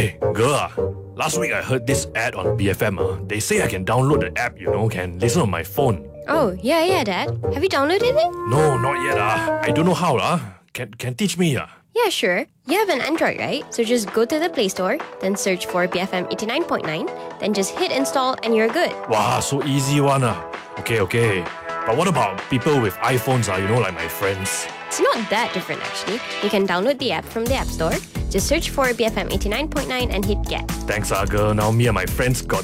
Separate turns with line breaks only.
Hey, girl, last week I heard this ad on BFM. They say I can download the app, can listen on my phone.
Oh, yeah, Dad. Have you downloaded it?
No, not yet. I don't know how. Can teach me?
Yeah, sure. You have an Android, right? So just go to the Play Store, then search for BFM 89.9, then just hit install and you're good.
Wow, so easy one. Okay. But what about people with iPhones, like my friends?
It's not that different actually. You can download the app from the App Store. Just search for BFM 89.9 and hit get.
Thanks, girl. Now me and my friends got